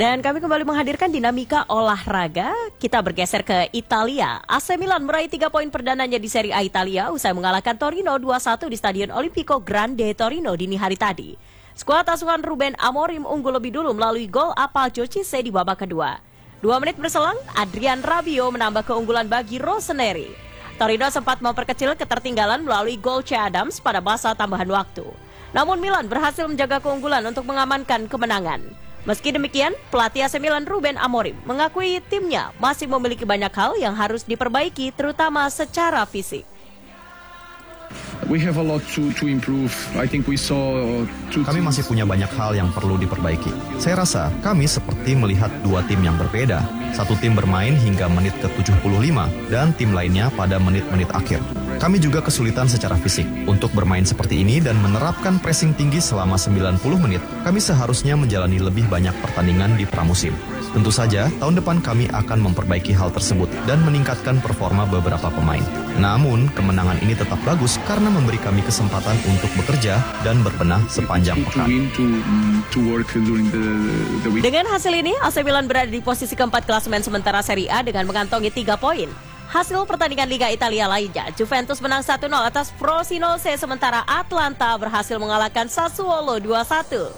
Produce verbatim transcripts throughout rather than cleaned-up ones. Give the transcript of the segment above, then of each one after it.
Dan kami kembali menghadirkan dinamika olahraga. Kita bergeser ke Italia. A C Milan meraih tiga poin perdananya di Serie A Italia usai mengalahkan Torino dua satu di Stadion Olimpico Grande Torino dini hari tadi. Skuad asuhan Ruben Amorim unggul lebih dulu melalui gol Apalcio Cisse di babak kedua. Dua menit berselang, Adrian Rabiot menambah keunggulan bagi Rossoneri. Torino sempat memperkecil ketertinggalan melalui gol Che Adams pada masa tambahan waktu. Namun Milan berhasil menjaga keunggulan untuk mengamankan kemenangan. Meski demikian, pelatih A C Milan Ruben Amorim mengakui timnya masih memiliki banyak hal yang harus diperbaiki, terutama secara fisik. We have a lot to, to improve. I think we saw two Kami masih punya banyak hal yang perlu diperbaiki. Saya rasa kami seperti melihat dua tim yang berbeda. Satu tim bermain hingga menit ke tujuh puluh lima dan tim lainnya pada menit-menit akhir. Kami juga kesulitan secara fisik. Untuk bermain seperti ini dan menerapkan pressing tinggi selama sembilan puluh menit, kami seharusnya menjalani lebih banyak pertandingan di pramusim. Tentu saja, tahun depan kami akan memperbaiki hal tersebut dan meningkatkan performa beberapa pemain. Namun, kemenangan ini tetap bagus karena memberi kami kesempatan untuk bekerja dan berbenah sepanjang pekan. Dengan hasil ini, A C Milan berada di posisi keempat klasemen sementara Serie A dengan mengantongi tiga poin. Hasil pertandingan Liga Italia lainnya, Juventus menang satu nol atas Frosinone, sementara Atlanta berhasil mengalahkan Sassuolo dua satu.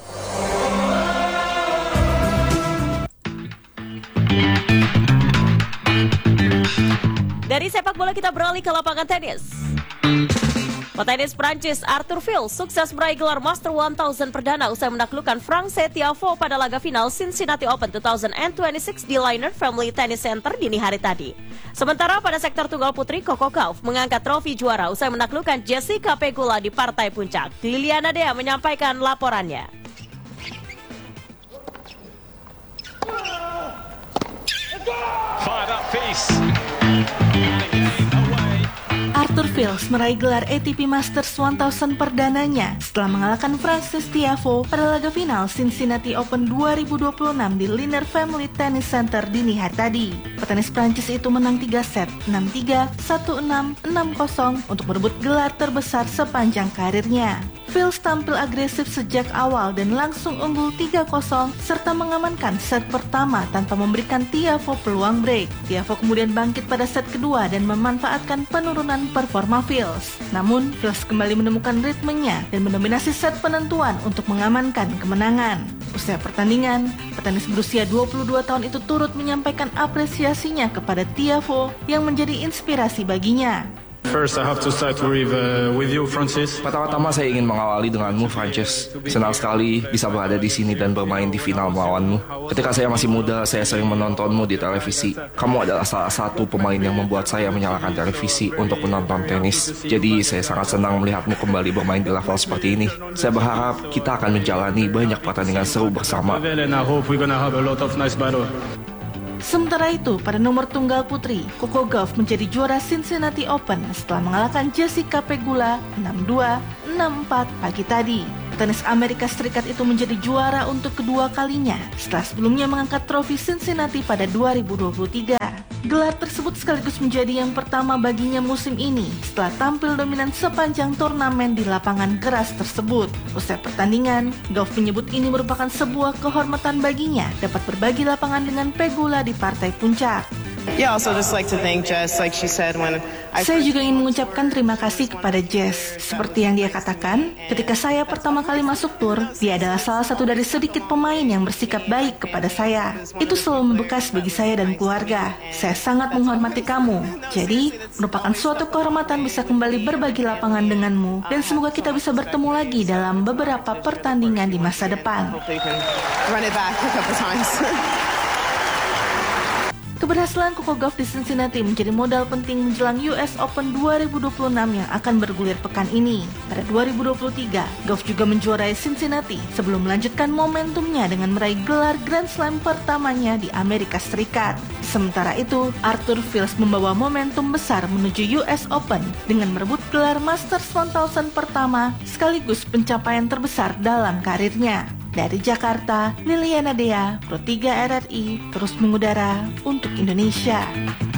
Dari sepak bola kita beralih ke lapangan tenis. Petenis Prancis Arthur Fils sukses meraih gelar Master seribu perdana usai menaklukkan Frances Tiafoe pada laga final Cincinnati Open dua ribu dua puluh enam di Liner Family Tennis Center dini hari tadi. Sementara pada sektor tunggal putri, Coco Gauff mengangkat trofi juara usai menaklukkan Jessica Pegula di partai puncak. Liliana Dea menyampaikan laporannya. Arthur Fils meraih gelar A T P Masters seribu perdananya setelah mengalahkan Frances Tiafoe pada laga final Cincinnati Open dua ribu dua puluh enam di Liner Family Tennis Center dini hari tadi. Petenis Prancis itu menang tiga set, enam tiga, satu enam, enam nol untuk merebut gelar terbesar sepanjang karirnya. Fils tampil agresif sejak awal dan langsung unggul tiga nol serta mengamankan set pertama tanpa memberikan Tiafoe peluang break. Tiafoe kemudian bangkit pada set kedua dan memanfaatkan penurunan performa Fils. Namun, Fils kembali menemukan ritmenya dan mendominasi set penentuan untuk mengamankan kemenangan. Usai pertandingan, petenis berusia dua puluh dua tahun itu turut menyampaikan apresiasinya kepada Tiafoe yang menjadi inspirasi baginya. First, I have to start with, uh, with you, Francis. Pertama-tama saya ingin mengawali denganmu, Francis. Senang sekali bisa berada di sini dan bermain di final melawanmu. Ketika saya masih muda, saya sering menontonmu di televisi. Kamu adalah salah satu pemain yang membuat saya menyalakan televisi untuk menonton tenis. Jadi, saya sangat senang melihatmu kembali bermain di level seperti ini. Saya berharap kita akan menjalani banyak pertandingan seru bersama. Sementara itu, pada nomor tunggal putri, Coco Gauff menjadi juara Cincinnati Open setelah mengalahkan Jessica Pegula enam dua, enam empat pagi tadi. Petenis Amerika Serikat itu menjadi juara untuk kedua kalinya setelah sebelumnya mengangkat trofi Cincinnati pada dua ribu dua puluh tiga. Gelar tersebut sekaligus menjadi yang pertama baginya musim ini setelah tampil dominan sepanjang turnamen di lapangan keras tersebut. Usai pertandingan, Gauff menyebut ini merupakan sebuah kehormatan baginya dapat berbagi lapangan dengan Pegula di partai puncak. Yeah, also just like to thank Jess, like she said when I... Saya juga ingin mengucapkan terima kasih kepada Jess. Seperti yang dia katakan, ketika saya pertama kali masuk tur, dia adalah salah satu dari sedikit pemain yang bersikap baik kepada saya. Itu selalu membekas bagi saya dan keluarga. Saya sangat menghormati kamu. Jadi, merupakan suatu kehormatan bisa kembali berbagi lapangan denganmu. Dan semoga kita bisa bertemu lagi dalam beberapa pertandingan di masa depan. Keberhasilan Coco Gauff di Cincinnati menjadi modal penting menjelang U S Open dua ribu dua puluh enam yang akan bergulir pekan ini. Pada dua ribu dua puluh tiga, Gauff juga menjuarai Cincinnati sebelum melanjutkan momentumnya dengan meraih gelar Grand Slam pertamanya di Amerika Serikat. Sementara itu, Arthur Fils membawa momentum besar menuju U S Open dengan merebut gelar Masters seribu pertama sekaligus pencapaian terbesar dalam karirnya. Dari Jakarta, Liliana Dea, Pro tiga R R I, terus mengudara untuk Indonesia.